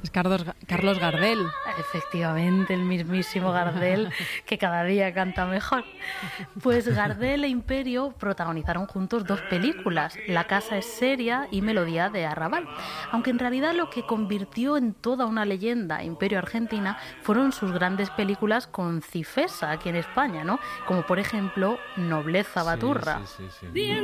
Es Carlos Gardel. Efectivamente, el mismísimo Gardel, que cada día canta mejor. Pues Gardel e Imperio protagonizaron juntos 2 películas, La casa es seria y Melodía de Arrabal. Aunque en realidad lo que convirtió en toda una leyenda a Imperio Argentina fueron sus grandes películas con Cifesa aquí en España, ¿no? Como por ejemplo Nobleza Baturra. Sí.